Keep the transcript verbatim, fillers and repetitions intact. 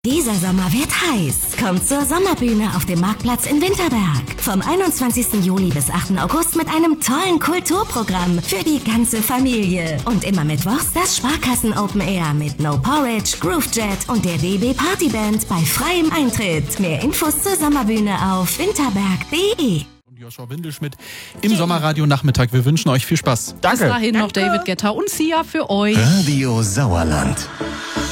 Dieser Sommer wird heiß. Kommt zur Sommerbühne auf dem Marktplatz in Winterberg. Vom einundzwanzigsten Juli bis achten August mit einem tollen Kulturprogramm für die ganze Familie. Und immer mittwochs das Sparkassen Open Air mit No Porridge, Groove Jet und der D B Partyband bei freiem Eintritt. Mehr Infos zur Sommerbühne auf winterberg punkt de. Joshua Windelschmidt im Sommerradio Nachmittag. Wir wünschen euch viel Spaß. Danke. Bis dahin noch David Guetta und Sia für euch. Radio Sauerland.